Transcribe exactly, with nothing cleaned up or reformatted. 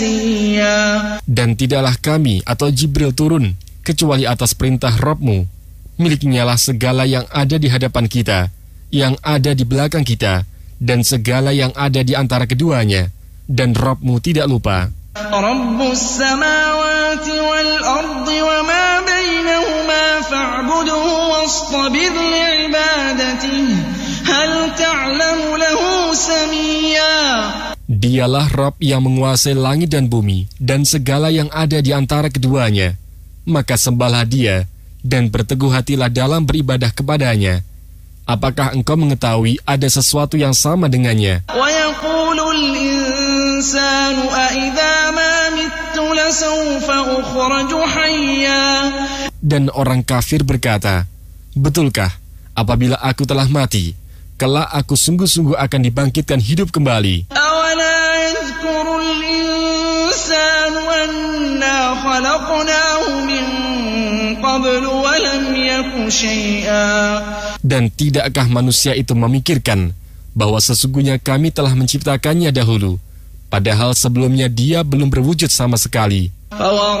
Dan tidaklah kami atau Jibril turun kecuali atas perintah Rabb-Mu. Miliknyalah segala yang ada di hadapan kita, yang ada di belakang kita, dan segala yang ada di antara keduanya. Dan Rabb-Mu tidak lupa. Rabbus samawati wal ardi wa ma bainahuma fa'budhu wastabir li'ibadatihi hal ta'lamu lahu samiyya. Dialah Rabb yang menguasai langit dan bumi dan segala yang ada di antara keduanya. Maka sembahlah Dia dan berteguh hatilah dalam beribadah kepadanya. Apakah engkau mengetahui ada sesuatu yang sama dengannya? Wa yaqulul insanu a idza ma mittu lasawfa ukhraju hayya. Dan orang kafir berkata, betulkah apabila aku telah mati, kelak aku sungguh-sungguh akan dibangkitkan hidup kembali? Awala yadhkurul insanu anna khalaqnahu min qablu wa lam yaku syai'a. Dan tidakkah manusia itu memikirkan bahwa sesungguhnya kami telah menciptakannya dahulu, padahal sebelumnya dia belum berwujud sama sekali.